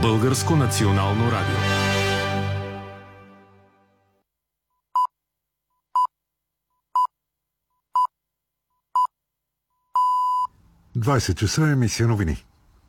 Българско национално радио. Часа емисия новини.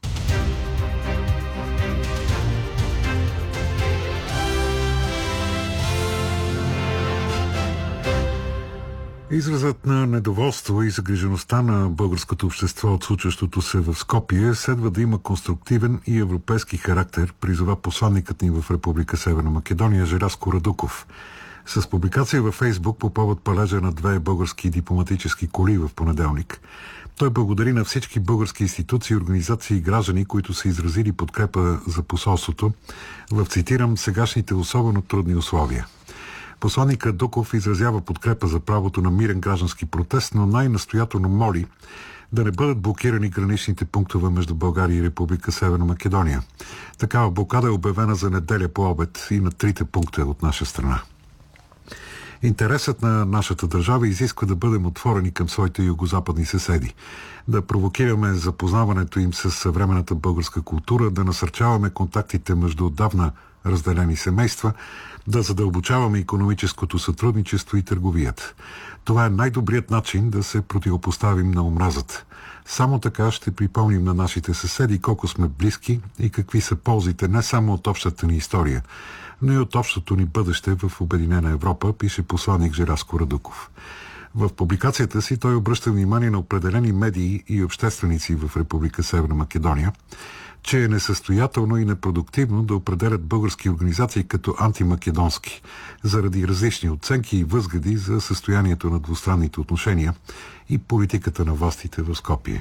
Изразът на недоволство и загрижеността на българското общество от случващото се в Скопие следва да има конструктивен и европейски характер, призова посланникът ни в Република Северна Македония Желязко Радуков. С публикация във Фейсбук по повод палежа на 2 български дипломатически коли в понеделник, той благодари на всички български институции, организации и граждани, които са изразили подкрепа за посолството в, цитирам, сегашните особено трудни условия. Посланникът Дуков изразява подкрепа за правото на мирен граждански протест, но най-настоятелно моли да не бъдат блокирани граничните пунктове между България и Република Северна Македония. Такава блокада е обявена за неделя по обед и на 3 пункта от наша страна. Интересът на нашата държава изисква да бъдем отворени към своите югозападни съседи, да провокираме запознаването им с съвременната българска култура, да насърчаваме контактите между отдавна разделени семейства, да задълбочаваме икономическото сътрудничество и търговията. Това е най-добрият начин да се противопоставим на омразата. Само така ще припомним на нашите съседи колко сме близки и какви са ползите не само от общата ни история, но и от общото ни бъдеще в Обединена Европа, пише посланник Желязко Радуков. В публикацията си той обръща внимание на определени медии и общественици в Република Северна Македония, че е несъстоятелно и непродуктивно да определят български организации като антимакедонски, заради различни оценки и възгледи за състоянието на двустранните отношения и политиката на властите в Скопие.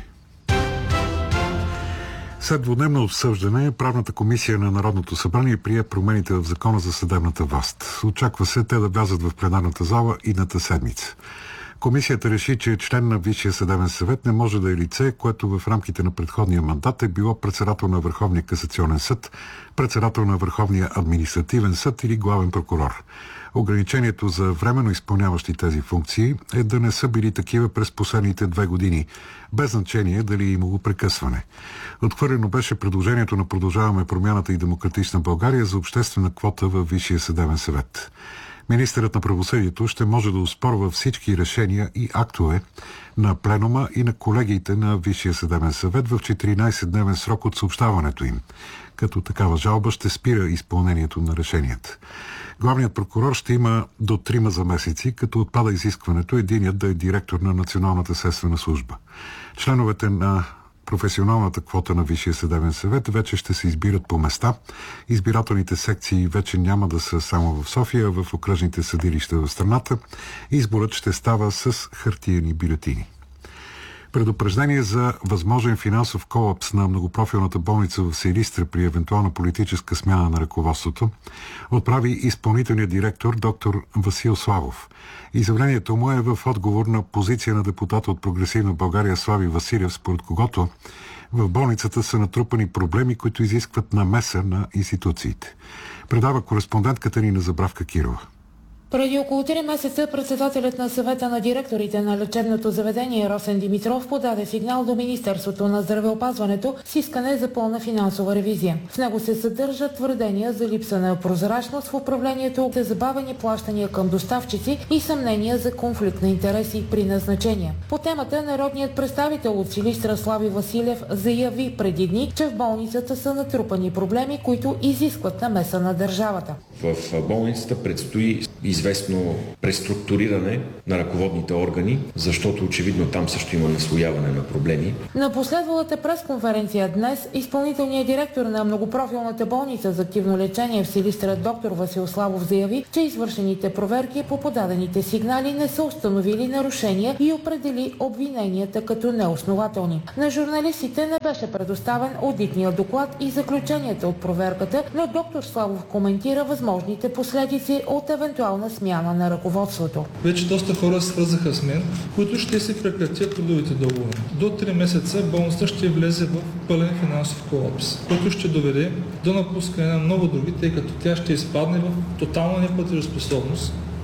След двудневно обсъждане, Правната комисия на Народното събрание прие промените в Закона за съдебната власт. Очаква се те да влязат в пленарната зала идната седмица. Комисията реши, че член на Висшия съдебен съвет не може да е лице, което в рамките на предходния мандат е било председател на Върховния касационен съд, председател на Върховния административен съд или главен прокурор. Ограничението за временно изпълняващи тези функции е да не са били такива през последните 2 години, без значение дали е имало прекъсване. Отхвърлено беше предложението на Продължаваме промяната и Демократична България за обществена квота във Висшия съдебен съвет. Министърът на правосъдието ще може да оспорва всички решения и актове на пленума и на колегиите на Висшия съдебен съвет в 14-дневен срок от съобщаването им, като такава жалба ще спира изпълнението на решенията. Главният прокурор ще има до 3 заместници, като отпада изискването единият да е директор на Националната следствена служба. Членовете на професионалната квота на Висшия съдебен съвет вече ще се избират по места. Избирателните секции вече няма да са само в София, а в окръжните съдилища в страната. Изборът ще става с хартиени бюлетини. Предупреждение за възможен финансов колапс на многопрофилната болница в Силистра при евентуална политическа смяна на ръководството отправи изпълнителният директор доктор Васил Славов. Изявлението му е в отговор на позиция на депутата от Прогресивна България Слави Василев, според когото в болницата са натрупани проблеми, които изискват намеса на институциите. Предава кореспондентката ни на Забравка Кирова. Преди около 3 месеца председателят на съвета на директорите на лечебното заведение Росен Димитров подаде сигнал до Министерството на здравеопазването с искане за пълна финансова ревизия. В него се съдържат твърдения за липса на прозрачност в управлението, за забавени плащания към доставчици и съмнения за конфликт на интереси при назначения. По темата народният представител от Силистра Слави Василев заяви преди дни, че в болницата са натрупани проблеми, които изискват намеса на държавата. В болницата предстои известно преструктуриране на ръководните органи, защото очевидно там също има наслояване на проблеми. На последвалата пресконференция днес изпълнителният директор на многопрофилната болница за активно лечение в Силистра доктор Васил Славов заяви, че извършените проверки по подадените сигнали не са установили нарушения и определи обвиненията като неоснователни. На журналистите не беше предоставен одитният доклад и заключенията от проверката, но доктор Славов коментира възможните последици от евентуална смяна на ръководството. Вече доста хора свързаха с мен, които ще се прекратят трудовите договори. До 3 месеца болницата ще влезе в пълен финансов колапс, който ще доведе до напускане на много други, тъй като тя ще изпадне в тотална неплатежоспособност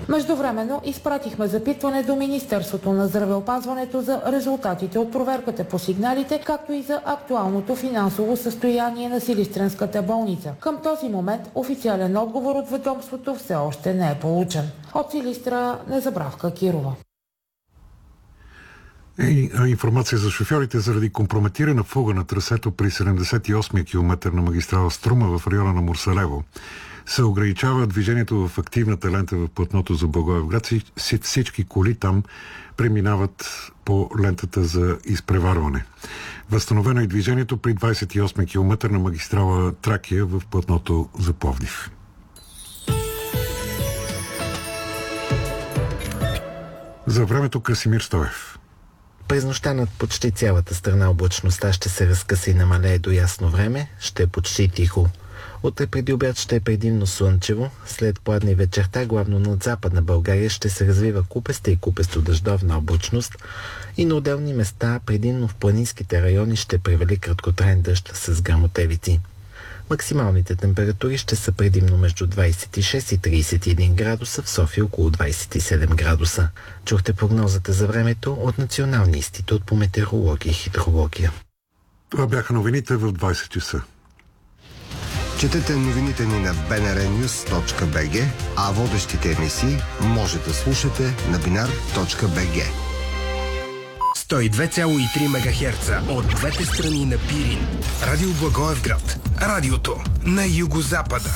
Междувременно изпратихме запитване до Министерството на здравеопазването за резултатите от проверката по сигналите, както и за актуалното финансово състояние на Силистренската болница. Към този момент официален отговор от ведомството все още не е получен. От Силистра Незабравка Кирова. Информация за шофьорите заради компрометирана фуга на трасето при 78-я километър на магистрала Струма в района на Мурсалево се ограничава движението в активната лента в платното за Благоевград. Всички коли там преминават по лентата за изпреварване. Възстановено е движението при 28 км на магистрала Тракия в платното за Пловдив. За времето Красимир Стоев. През нощта над почти цялата страна облачността ще се разкъса и намалее до ясно време, ще е почти тихо. Утре преди обяд ще е предимно слънчево, след пладне вечерта главно над Западна България ще се развива купеста и купесто-дъждовна облачност и на отделни места, предимно в планинските райони, ще превали краткотраен дъжд с гръмотевици. Максималните температури ще са предимно между 26 и 31 градуса, в София около 27 градуса. Чухте прогнозата за времето от Националния институт по метеорология и хидрология. Това бяха новините в 20 часа. Четете новините ни на bnrnews.bg, а водещите емисии може да слушате на binar.bg. 102,3 МГц от двете страни на Пирин. Радио Благоевград. Радиото на югозапада.